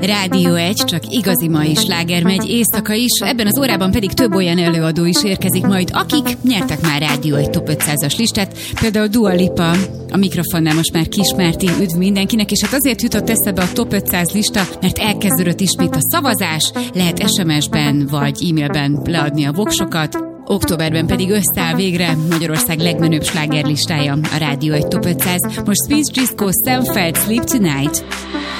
Rádió 1, csak igazi mai sláger megy, éjszaka is, ebben az órában pedig több olyan előadó is érkezik majd, akik nyertek már Rádió 1 Top 500-as listát, például Dua Lipa, a mikrofonnál most már Kis Márti, üdv mindenkinek, és hát azért jutott eszebe a Top 500 lista, mert elkezdődött ismét a szavazás, lehet SMS-ben vagy e-mailben leadni a voksokat, októberben pedig összeáll végre Magyarország legmenőbb slágerlistája, a Rádió 1 Top 500. Most Speech Disco, Sam Feld, Sleep Tonight.